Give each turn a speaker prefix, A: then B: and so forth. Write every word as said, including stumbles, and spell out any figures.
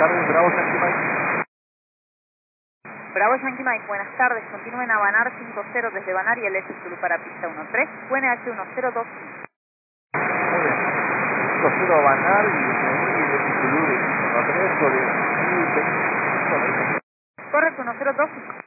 A: tardes, Bravo Yankee Mike.
B: Bravo Yankee Mike, buenas tardes. Continúen a Banar cinco cero desde Banar y el S Zulu para pista uno tres, U N H uno cero dos cinco.
A: Muy bien. cinco cero Banar y el S Zulu uno tres sobre...
B: Correcto, uno cero dos cinco.